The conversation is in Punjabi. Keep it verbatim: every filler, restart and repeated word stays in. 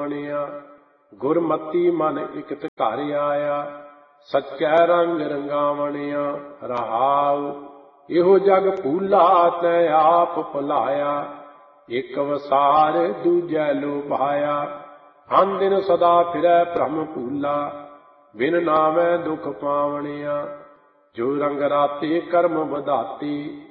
ਪਾਵਣਿਆ। ਗੁਰਮਤੀ ਮਨ ਇਕਤ ਘਰ ਆਇਆ, ਸੱਚੈ ਰੰਗ ਰੰਗਾਵਣਿਆ। ਰਹਾਉ ਇਹੋ ਜਗ ਭੂਲਾ ਤੈ ਆਪ ਭੁਲਾਇਆ, ਇੱਕ ਵਸਾਰ ਦੂਜੈ ਲੋਭਾਇਆ। ਅਨ ਦਿਨ ਸਦਾ ਫਿਰੈ ਭ੍ਰਮ ਭੂਲਾ, ਬਿਨ ਨਾਮੈ ਦੁਖ ਪਾਵਣਿਆ। ਜੋ ਰੰਗ ਰਾਤੇ ਕਰਮ ਵਧਾਤੀ,